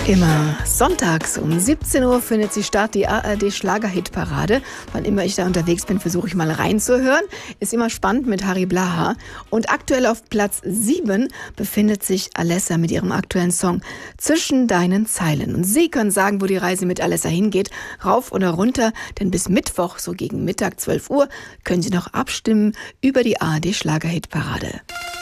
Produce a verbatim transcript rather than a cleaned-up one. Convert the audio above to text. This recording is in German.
Immer sonntags um siebzehn Uhr findet sie statt, die A R D-Schlager-Hit-Parade. Wann immer ich da unterwegs bin, versuche ich mal reinzuhören. Ist immer spannend mit Harry Blaha. Und aktuell auf Platz sieben befindet sich Alessa mit ihrem aktuellen Song Zwischen deinen Zeilen. Und Sie können sagen, wo die Reise mit Alessa hingeht, rauf oder runter. Denn bis Mittwoch, so gegen Mittag, zwölf Uhr, können Sie noch abstimmen über die A R D-Schlager-Hit-Parade.